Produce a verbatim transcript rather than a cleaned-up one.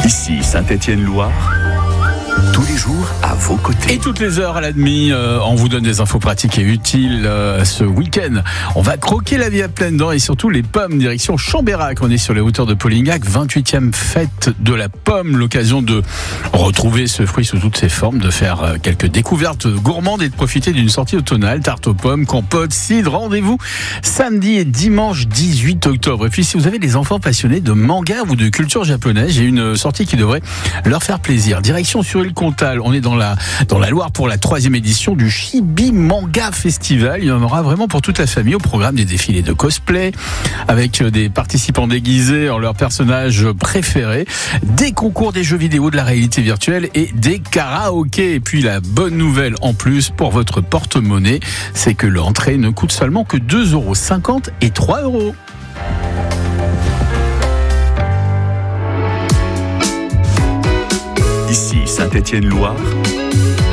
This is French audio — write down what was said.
Ici Saint-Étienne-Loire, tous les jours à vos côtés. Et toutes les heures à la demi, euh, on vous donne des infos pratiques et utiles. Euh, ce week-end, on va croquer la vie à pleines dents et surtout les pommes, direction Chambérac. On est sur les hauteurs de Polignac, vingt-huitième fête de la pomme. L'occasion de retrouver ce fruit sous toutes ses formes, de faire euh, quelques découvertes gourmandes et de profiter d'une sortie automnale. Tarte aux pommes, compote, cidre. Rendez-vous samedi et dimanche dix-huit octobre. Et puis si vous avez des enfants passionnés de manga ou de culture japonaise, j'ai une sortie qui devrait leur faire plaisir. Direction sur île Comtal, on est dans la, dans la Loire pour la troisième édition du Chibi Manga Festival. Il y en aura vraiment pour toute la famille. Au programme des défilés de cosplay avec des participants déguisés en leurs personnages préférés, des concours, des jeux vidéo, de la réalité virtuelle et des karaokés. Et puis la bonne nouvelle en plus pour votre porte-monnaie, c'est que l'entrée ne coûte seulement que deux euros cinquante et trois euros. Ici Saint-Étienne-Loire,